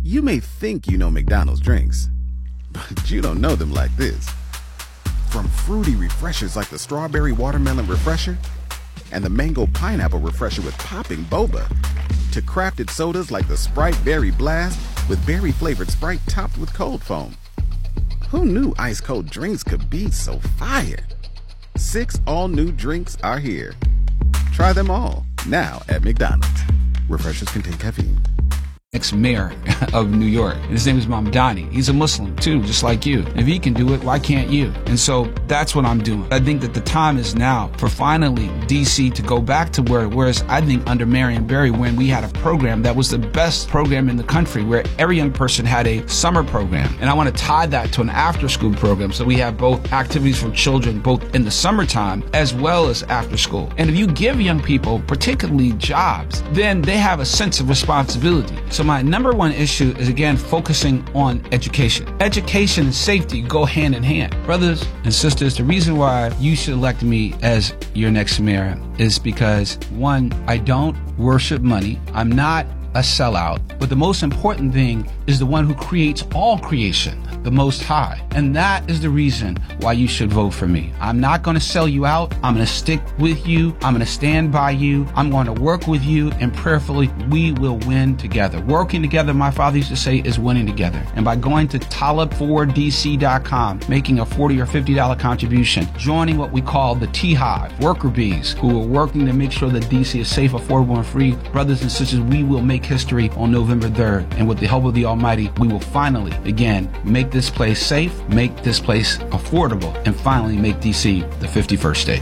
You may think you know McDonald's drinks, but you don't know them like this. From fruity refreshers like the Strawberry Watermelon Refresher and the Mango Pineapple Refresher with popping boba, to crafted sodas like the Sprite Berry Blast with berry-flavored Sprite topped with cold foam. Who knew ice-cold drinks could be so fire? 6 all-new drinks are here. Try them all, now at McDonald's. Refreshers contain caffeine. Ex-mayor of New York. His name is Mamdani. He's a Muslim too, just like you. If he can do it, why can't you? And so that's what I'm doing. I think that the time is now for finally DC to go back to where it was, I think, under Marion Barry, when we had a program that was the best program in the country, where every young person had a summer program. And I want to tie that to an after-school program, so we have both activities for children, both in the summertime as well as after school. And if you give young people, particularly jobs, then they have a sense of responsibility. So my number one issue is, again, focusing on education. Education and safety go hand in hand. Brothers and sisters, the reason why you should elect me as your next mayor is because, one, I don't worship money. I'm not a sellout. But the most important thing is the one who creates all creation, the Most High. And that is the reason why you should vote for me. I'm not going to sell you out. I'm going to stick with you. I'm going to stand by you. I'm going to work with you, and prayerfully, we will win together. Working together, my father used to say, is winning together. And by going to talib4dc.com, making a $40 or $50 contribution, joining what we call the T-Hive, worker bees, who are working to make sure that DC is safe, affordable, and free. Brothers and sisters, we will make history on November 3rd. And with the help of the Almighty, we will finally, again, make this place safe, make this place affordable, and finally make DC the 51st state.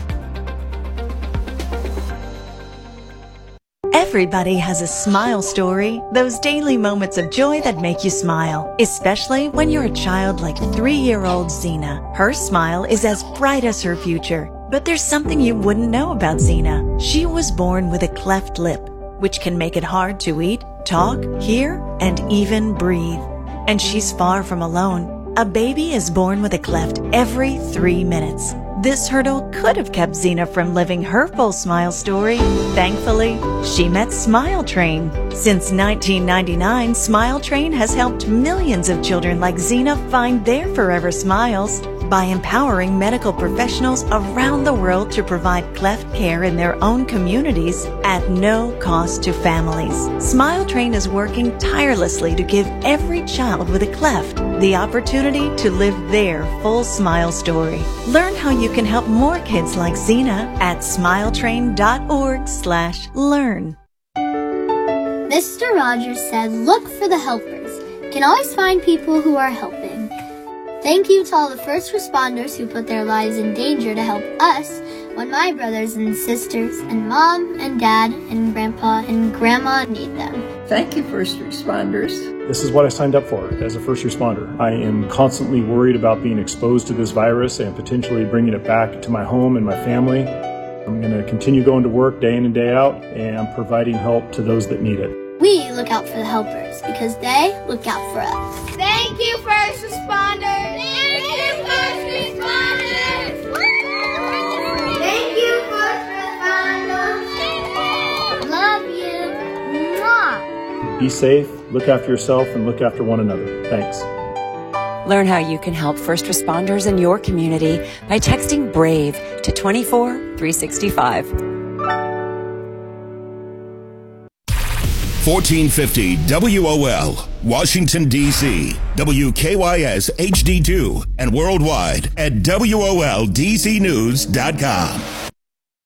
Everybody has a smile story, those daily moments of joy that make you smile, especially when you're a child like 3-year-old Zena. Her smile is as bright as her future, but there's something you wouldn't know about Zena. She was born with a cleft lip, which can make it hard to eat, talk, hear, and even breathe. And she's far from alone. A baby is born with a cleft every 3 minutes. This hurdle could have kept Zena from living her full smile story. Thankfully, she met Smile Train. Since 1999, Smile Train has helped millions of children like Zena find their forever smiles by empowering medical professionals around the world to provide cleft care in their own communities at no cost to families. Smile Train is working tirelessly to give every child with a cleft the opportunity to live their full smile story. Learn how you can help more kids like Zena at smiletrain.org/learn. Mr. Rogers said, "Look for the helpers. You can always find people who are helping." Thank you to all the first responders who put their lives in danger to help us when my brothers and sisters and mom and dad and grandpa and grandma need them. Thank you, first responders. This is what I signed up for as a first responder. I am constantly worried about being exposed to this virus and potentially bringing it back to my home and my family. I'm going to continue going to work day in and day out and providing help to those that need it. We look out for the helpers because they look out for us. Thank you, first responders! Thank you, first responders! Thank you, first responders! Love you! Mwah! Be safe, look after yourself, and look after one another. Thanks. Learn how you can help first responders in your community by texting BRAVE to 24365. 1450 WOL, Washington, D.C., WKYS HD2, and worldwide at WOLDCnews.com.